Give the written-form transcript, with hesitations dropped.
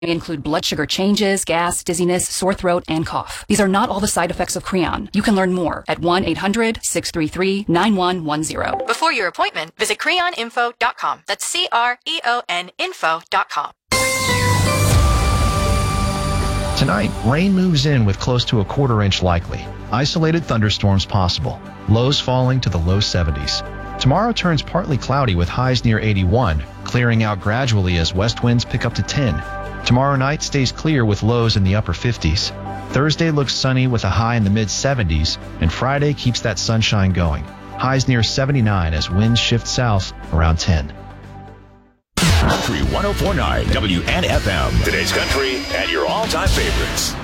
may include blood sugar changes, gas, dizziness, sore throat, and cough. These are not all the side effects of Creon. You can learn more at 1-800-633-9110. Before your appointment, visit creoninfo.com. That's CREON info.com. Tonight, rain moves in with close to a quarter-inch likely. Isolated thunderstorms possible. Lows falling to the low 70s. Tomorrow turns partly cloudy with highs near 81, clearing out gradually as west winds pick up to 10. Tomorrow night stays clear with lows in the upper 50s. Thursday looks sunny with a high in the mid-70s, and Friday keeps that sunshine going. Highs near 79 as winds shift south around 10. Country 104.9 WNFM. Today's country and your all-time favorites.